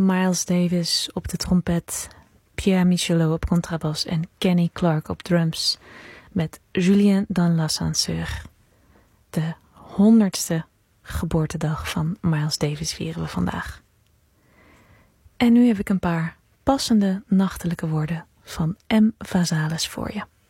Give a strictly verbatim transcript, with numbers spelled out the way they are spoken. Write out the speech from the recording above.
Miles Davis op de trompet, Pierre Michelot op contrabas en Kenny Clarke op drums met Julien dans l'ascenseur. De honderdste geboortedag van Miles Davis vieren we vandaag. En nu heb ik een paar passende nachtelijke woorden van M. Vazalis voor je.